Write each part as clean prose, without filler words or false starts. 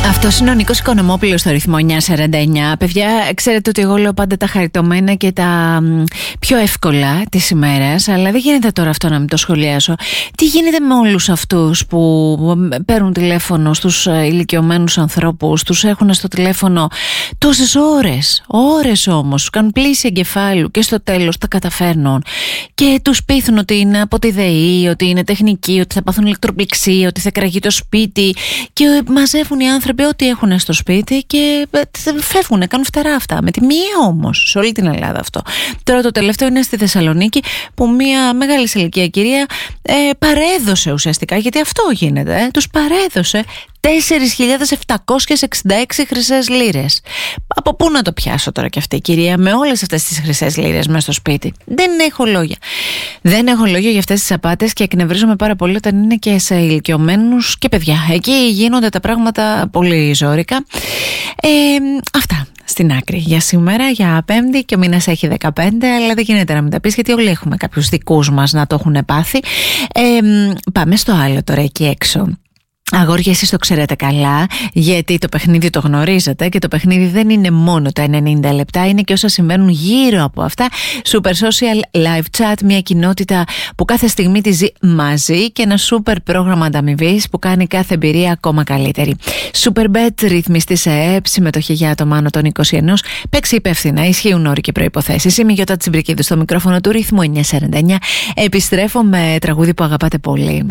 Αυτός είναι ο Νίκος Οικονομόπουλος στο ρυθμό 949. Παιδιά, ξέρετε ότι εγώ λέω πάντα τα χαριτωμένα και τα πιο εύκολα της ημέρας, αλλά δεν γίνεται τώρα αυτό να μην το σχολιάσω. Τι γίνεται με όλους αυτούς που παίρνουν τηλέφωνο στους ηλικιωμένους ανθρώπους, τους έχουν στο τηλέφωνο τόσες ώρες όμως, τους κάνουν πλήση εγκεφάλου και στο τέλος τα καταφέρνουν και τους πείθουν ότι είναι από τη ΔΕΗ, ότι είναι τεχνική, ότι θα πάθουν ηλεκτροπληξία, ότι θα κραγεί το σπίτι και μαζεύουν οι άνθρωποι ό,τι έχουν στο σπίτι και φεύγουν, κάνουν φτερά αυτά. Με τη μία όμως, σε όλη την Ελλάδα αυτό. Τώρα το τελευταίο είναι στη Θεσσαλονίκη που μια μεγάλη σε ηλικία κυρία παρέδωσε ουσιαστικά, γιατί αυτό γίνεται, τους παρέδωσε 4.766 χρυσές λίρες. Από πού να το πιάσω τώρα κι αυτή η κυρία με όλες αυτές τις χρυσές λίρες μέσα στο σπίτι? Δεν έχω λόγια. Δεν έχω λόγια για αυτές τις απάτες και εκνευρίζομαι πάρα πολύ όταν είναι και σε ηλικιωμένους και παιδιά. Εκεί γίνονται τα πράγματα πολύ ζόρικα. Αυτά στην άκρη για σήμερα, για Πέμπτη, και ο μήνας έχει 15, αλλά δεν γίνεται να μην τα πεις γιατί όλοι έχουμε κάποιους δικούς μας να το έχουν πάθει. Πάμε στο άλλο τώρα εκεί έξω. Αγόρια, εσείς το ξέρετε καλά, γιατί το παιχνίδι το γνωρίζετε και το παιχνίδι δεν είναι μόνο τα 90 λεπτά, είναι και όσα συμβαίνουν γύρω από αυτά. Super Social Live Chat, μια κοινότητα που κάθε στιγμή τη ζει μαζί και ένα super πρόγραμμα ανταμοιβής που κάνει κάθε εμπειρία ακόμα καλύτερη. Superbet, ρυθμιστή σε ΕΕΠ, συμμετοχή για άτομα άνω των 21. Παίξει υπεύθυνα, ισχύουν όροι και προϋποθέσεις. Είμαι η Γιώτα Τσιμπρικίδου στο μικρόφωνο του ρυθμού 949. Επιστρέφω με τραγούδι που αγαπάτε πολύ.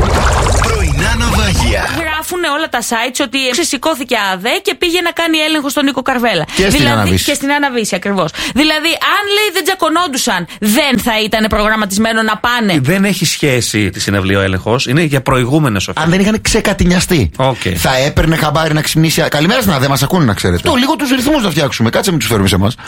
Γράφουν όλα τα sites ότι σηκώθηκε ΑΔΕ και πήγε να κάνει έλεγχο στον Νίκο Καρβέλα. Και στην Αναβίση. Και στην Αναβίση, ακριβώς. Δηλαδή, αν λέει δεν τσακωνόντουσαν, δεν θα ήταν προγραμματισμένο να πάνε. Δεν έχει σχέση τη συναυλία ο έλεγχος. Είναι για προηγούμενες οφείλες. Αν δεν είχαν ξεκατηνιαστεί, θα έπαιρνε χαμπάρι να ξυπνήσει. Καλημέρα στην ΑΔΕ, μας ακούνε να ξέρετε. Το λίγο τους ρυθμούς να φτιάξουμε. Κάτσε μην τους φέρουμε σε εμάς.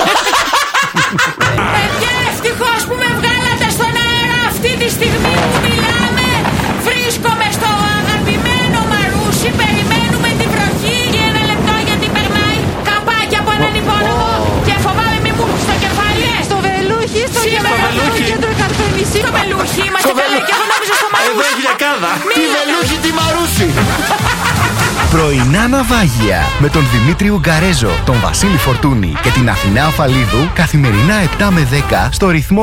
Παιδιά, ευτυχώς που με βγάλατε στον αέρα αυτή τη στιγμή που μιλάμε. Βρίσκομαι στο αγαπημένο Μαρούσι, περιμένουμε την βροχή. Για ένα λεπτό γιατί περνάει καπάκι από έναν υπόνομο και φοβάμαι μη μου στο κεφάλι. Στο Βελούχι, στο κέντρο Καρπενήσι. Στο Βελούχι, είμαστε καλά και εγώ νόμιζα στο Μαρούσι. Εδώ έχει λιακάδα. Τι Βελούχι, τι Μαρούσι. Πρωινά ναυάγια με τον Δημήτρη Ουγκαρέζο, τον Βασίλη Φορτούνη και την Αθηνά Αφαλίδου καθημερινά 7 με 10 στο ρυθμό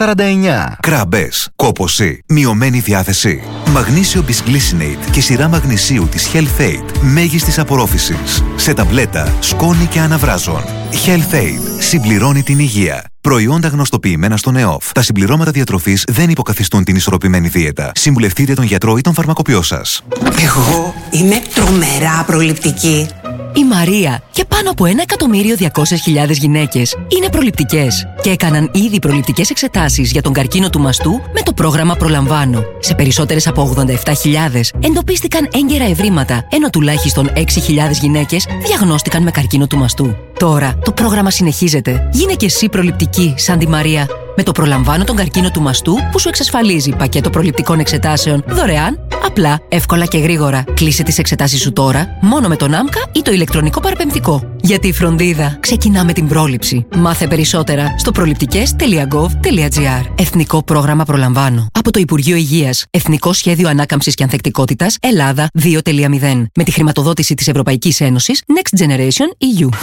949. Κράμπες, κόπωση, μειωμένη διάθεση. Μαγνήσιο Bisglycinate και σειρά μαγνησίου της Health Aid μέγιστης απορρόφησης. Σε ταμπλέτα, σκόνη και αναβράζων. Health Aid συμπληρώνει την υγεία. Προϊόντα γνωστοποιημένα στον ΕΟΦ. Τα συμπληρώματα διατροφής δεν υποκαθιστούν την ισορροπημένη δίαιτα. Συμβουλευτείτε τον γιατρό ή τον φαρμακοποιό σας. Εγώ είμαι τρομερά προληπτική. Η Μαρία και πάνω από 1.200.000 γυναίκες είναι προληπτικές και έκαναν ήδη προληπτικές εξετάσεις για τον καρκίνο του μαστού με το πρόγραμμα Προλαμβάνω. Σε περισσότερες από 87.000 εντοπίστηκαν έγκαιρα ευρήματα, ενώ τουλάχιστον 6.000 γυναίκες διαγνώστηκαν με καρκίνο του μαστού. Τώρα το πρόγραμμα συνεχίζεται. Γίνε και εσύ προληπτική σαν τη Μαρία. Με το Προλαμβάνω τον καρκίνο του μαστού που σου εξασφαλίζει πακέτο προληπτικών εξετάσεων δωρεάν, απλά, εύκολα και γρήγορα. Κλείσε τις εξετάσεις σου τώρα, μόνο με τον ΆΜΚΑ ή το ηλεκτρονικό παραπεμφτικό. Γιατί η φροντίδα ξεκινά με την πρόληψη. Μάθε περισσότερα στο προληπτικές.gov.gr. Εθνικό πρόγραμμα Προλαμβάνω. Από το Υπουργείο Υγείας. Εθνικό Σχέδιο Ανάκαμψης και Ανθεκτικότητας Ελλάδα 2.0. Με τη χρηματοδότηση της Ευρωπαϊκής Ένωσης Next Generation EU.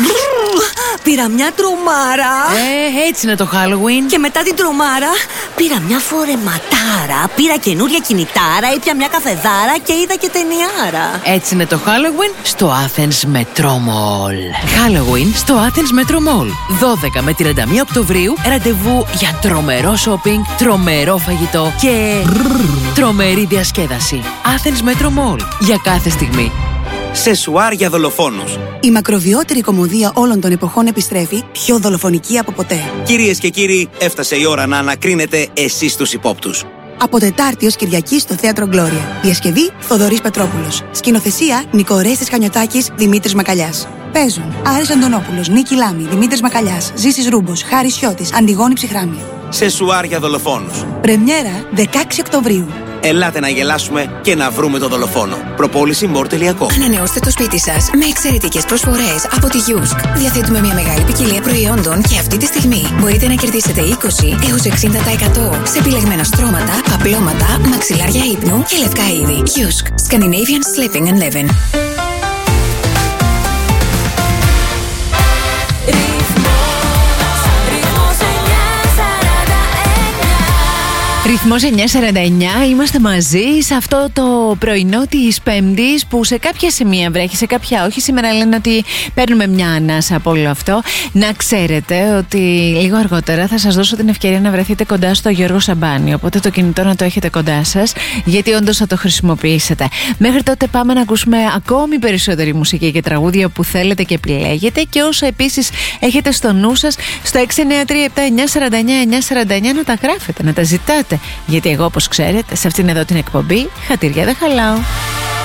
Πήρα μια τρομάρα. Έτσι είναι το Halloween. Και μετά την τρομάρα πήρα μια φορεματάρα. Πήρα καινούρια κινητάρα. Ήπια μια καφεδάρα και είδα και ταινιάρα. Έτσι είναι το Halloween στο Athens Metro Mall. Halloween στο Athens Metro Mall. 12 με 31 Οκτωβρίου ραντεβού για τρομερό shopping, τρομερό φαγητό και τρομερή διασκέδαση. Athens Metro Mall. Για κάθε στιγμή. Σεσουάρ για δολοφόνους. Η μακροβιότερη κωμωδία όλων των εποχών επιστρέφει, πιο δολοφονική από ποτέ. Κυρίες και κύριοι, έφτασε η ώρα να ανακρίνετε εσείς τους υπόπτους. Από Τετάρτη ως Κυριακή στο Θέατρο Γκλώρια. Διασκευή Θοδωρής Πετρόπουλος. Σκηνοθεσία Νικορέστης Χανιωτάκης, Δημήτρης Μακαλιάς. Παίζουν Άρης Αντωνόπουλος, Νίκη Λάμη, Δημήτρης Μακαλιάς, Ζήσης Ρούμπος, Χάρης Σιώτης, Αντιγόνη Ψυχράμια. Σεσουάρ για δολοφόνους. Πρεμιέρα 16 Οκτωβρίου. Ελάτε να γελάσουμε και να βρούμε τον δολοφόνο. Προπόληση more.com. Ανανεώστε το σπίτι σας με εξαιρετικές προσφορές από τη Yusk. Διαθέτουμε μια μεγάλη ποικιλία προϊόντων και αυτή τη στιγμή μπορείτε να κερδίσετε 20 έως 60% σε επιλεγμένα στρώματα, παπλώματα, μαξιλάρια ύπνου και λευκά είδη. Yusk. Scandinavian Sleeping and Living. Ρυθμός 9:49, είμαστε μαζί σε αυτό το πρωινό της Πέμπτης που σε κάποια σημεία βρέχει, σε κάποια όχι. Σήμερα λένε ότι παίρνουμε μια ανάσα από όλο αυτό. Να ξέρετε ότι λίγο αργότερα θα σας δώσω την ευκαιρία να βρεθείτε κοντά στο Γιώργο Σαμπάνη. Οπότε το κινητό να το έχετε κοντά σας, γιατί όντως θα το χρησιμοποιήσετε. Μέχρι τότε πάμε να ακούσουμε ακόμη περισσότερη μουσική και τραγούδια που θέλετε και επιλέγετε. Και όσα επίσης έχετε στο νου σας, στο 693-7-949-949 να τα γράφετε, να τα ζητάτε. Γιατί εγώ, όπως ξέρετε, σε αυτήν εδώ την εκπομπή χατήρια δεν χαλάω.